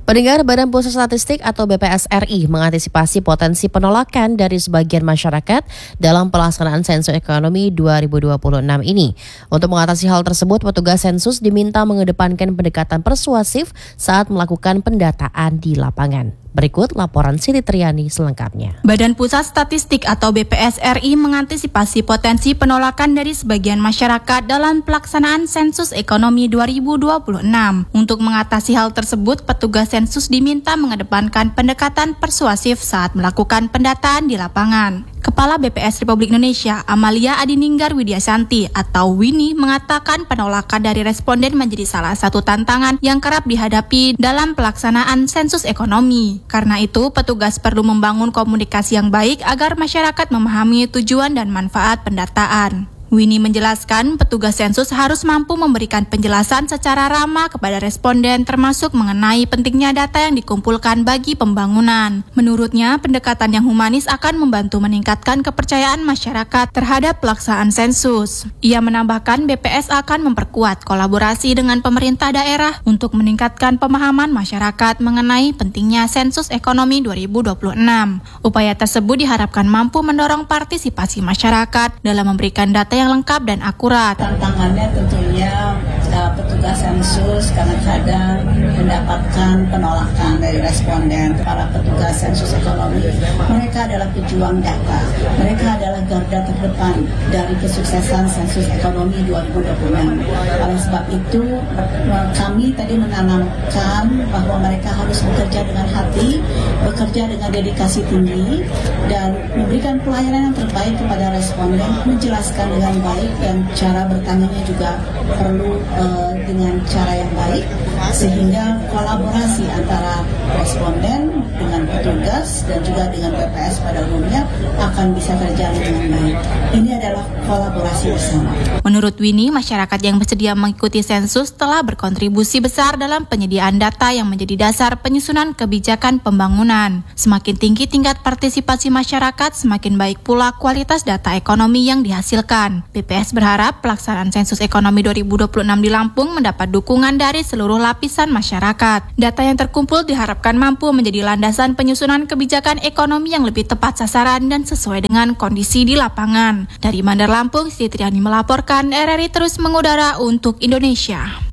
Pendengar, Badan Pusat Statistik atau BPS RI mengantisipasi potensi penolakan dari sebagian masyarakat dalam pelaksanaan sensus ekonomi 2026 ini. Untuk mengatasi hal tersebut, petugas sensus diminta mengedepankan pendekatan persuasif saat melakukan pendataan di lapangan. Berikut laporan Siti Triani selengkapnya. Badan Pusat Statistik atau BPS RI mengantisipasi potensi penolakan dari sebagian masyarakat dalam pelaksanaan sensus ekonomi 2026. Untuk mengatasi hal tersebut, petugas sensus diminta mengedepankan pendekatan persuasif saat melakukan pendataan di lapangan. Kepala BPS Republik Indonesia, Amalia Adininggar Widyasanti atau Winnie, mengatakan penolakan dari responden menjadi salah satu tantangan yang kerap dihadapi dalam pelaksanaan sensus ekonomi. Karena itu, petugas perlu membangun komunikasi yang baik agar masyarakat memahami tujuan dan manfaat pendataan. Winnie menjelaskan petugas sensus harus mampu memberikan penjelasan secara ramah kepada responden termasuk mengenai pentingnya data yang dikumpulkan bagi pembangunan. Menurutnya, pendekatan yang humanis akan membantu meningkatkan kepercayaan masyarakat terhadap pelaksanaan sensus. Ia menambahkan BPS akan memperkuat kolaborasi dengan pemerintah daerah untuk meningkatkan pemahaman masyarakat mengenai pentingnya sensus ekonomi 2026. Upaya tersebut diharapkan mampu mendorong partisipasi masyarakat dalam memberikan data yang lengkap dan akurat. Tantangannya tentunya petugas sensus kadang-kadang mendapatkan penolakan dari responden. Para petugas sensus ekonomi, mereka adalah pejuang data. Mereka adalah garda terdepan dari kesuksesan sensus ekonomi 2026. Oleh sebab itu, kami tadi menanamkan bahwa mereka harus bekerja dengan hati, bekerja dengan dedikasi tinggi, dan memberikan pelayanan yang terbaik kepada responden, menjelaskan dengan baik, dan cara bertanyanya juga perlu dengan cara yang baik, sehingga kolaborasi antara responden dengan petugas dan juga dengan BPS pada umumnya akan bisa terjalin dengan baik. Ini adalah kolaborasi bersama. Menurut Winnie, masyarakat yang bersedia mengikuti sensus telah berkontribusi besar dalam penyediaan data yang menjadi dasar penyusunan kebijakan pembangunan. Semakin tinggi tingkat partisipasi masyarakat, semakin baik pula kualitas data ekonomi yang dihasilkan. BPS berharap pelaksanaan sensus ekonomi 2026 di Lampung mendapat dukungan dari seluruh lapisan masyarakat. Data yang terkumpul diharapkan mampu menjadi landasan penyusunan kebijakan ekonomi yang lebih tepat sasaran dan sesuai dengan kondisi di lapangan. Dari Bandar Lampung, Siti Triani melaporkan. RRI terus mengudara untuk Indonesia.